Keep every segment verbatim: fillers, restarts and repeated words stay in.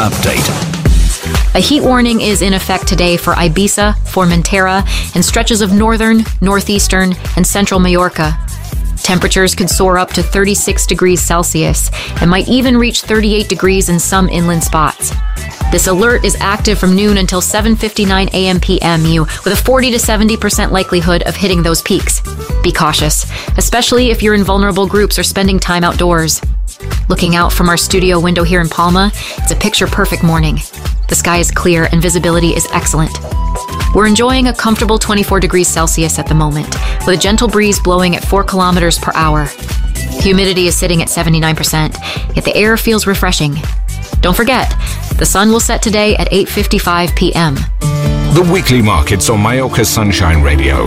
update. A heat warning is in effect today for Ibiza, Formentera, and stretches of northern, northeastern, and central Majorca. Temperatures could soar up to thirty-six degrees Celsius and might even reach thirty-eight degrees in some inland spots. This alert is active from noon until seven fifty-nine a.m. P M U, with a forty to seventy percent likelihood of hitting those peaks. Be cautious, especially if you're in vulnerable groups or spending time outdoors. Looking out from our studio window here in Palma, it's a picture-perfect morning. The sky is clear and visibility is excellent. We're enjoying a comfortable twenty-four degrees Celsius at the moment, with a gentle breeze blowing at four kilometers per hour. Humidity is sitting at seventy-nine percent, yet the air feels refreshing. Don't forget, the sun will set today at eight fifty-five p.m. The weekly markets on Mallorca Sunshine Radio.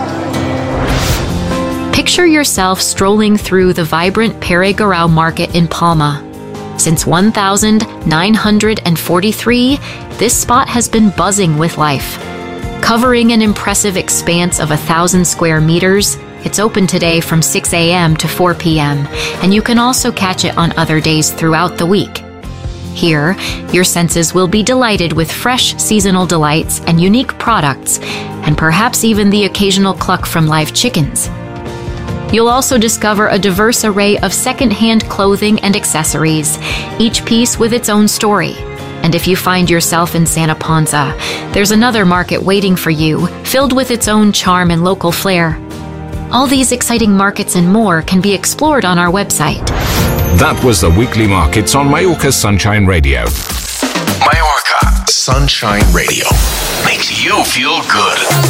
Picture yourself strolling through the vibrant Pere Garau market in Palma. Since one thousand nine hundred forty-three, this spot has been buzzing with life. Covering an impressive expanse of a thousand square meters, it's open today from six a.m. to four p.m., and you can also catch it on other days throughout the week. Here, your senses will be delighted with fresh seasonal delights and unique products, and perhaps even the occasional cluck from live chickens. You'll also discover a diverse array of second-hand clothing and accessories, each piece with its own story. And if you find yourself in Santa Ponsa, there's another market waiting for you, filled with its own charm and local flair. All these exciting markets and more can be explored on our website. That was the weekly markets on Mallorca Sunshine Radio. Mallorca Sunshine Radio makes you feel good.